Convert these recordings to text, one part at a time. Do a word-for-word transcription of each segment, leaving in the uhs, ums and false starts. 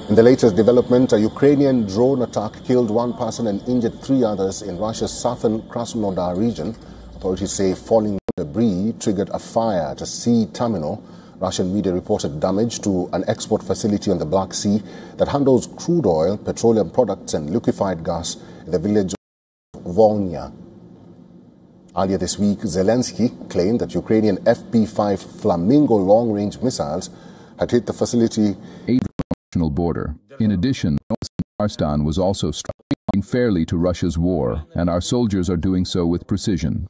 In the latest development, a Ukrainian drone attack killed one person and injured three others in Russia's southern Krasnodar region. Authorities say falling debris triggered a fire at a sea terminal. Russian media reported damage to an export facility on the Black Sea that handles crude oil, petroleum products and liquefied gas in the village of Volnya. Earlier this week, Zelensky claimed that Ukrainian F P five Flamingo long-range missiles had hit the facility border. In addition, Tarstan was also striking fairly to Russia's war, and our soldiers are doing so with precision.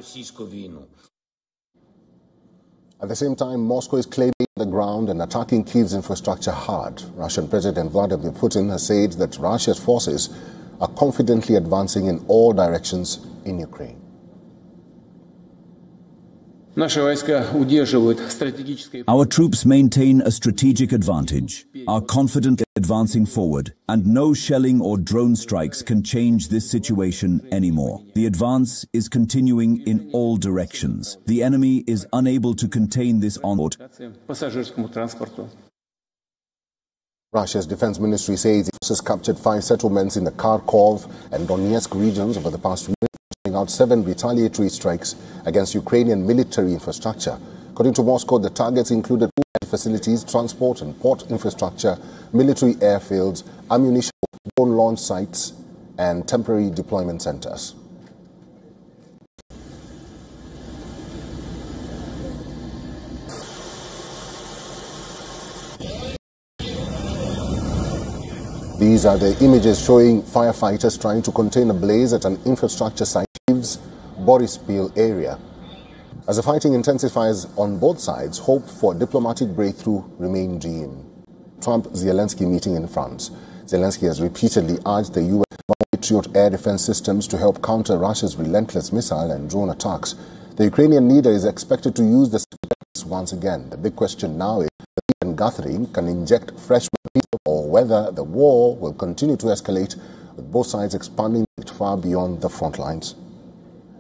At the same time, Moscow is claiming the ground and attacking Kyiv's infrastructure hard. Russian President Vladimir Putin has said that Russia's forces are confidently advancing in all directions in Ukraine. Our troops maintain a strategic advantage, are confidently advancing forward, and no shelling or drone strikes can change this situation anymore. The advance is continuing in all directions. The enemy is unable to contain this onward. Russia's defense ministry says it has captured five settlements in the Kharkov and Donetsk regions over the past week, carrying out seven retaliatory strikes against Ukrainian military infrastructure. According to Moscow, the targets included facilities, transport and port infrastructure, military airfields, ammunition, drone launch sites, and temporary deployment centers. These are the images showing firefighters trying to contain a blaze at an infrastructure site in Kyiv's Borispil area. As the fighting intensifies on both sides, hope for a diplomatic breakthrough remains dim. Trump-Zelensky meeting in France. Zelensky has repeatedly urged the U S Patriot air defense systems to help counter Russia's relentless missile and drone attacks. The Ukrainian leader is expected to use the space once again. The big question now is whether gathering can inject fresh people or whether the war will continue to escalate, with both sides expanding it far beyond the front lines.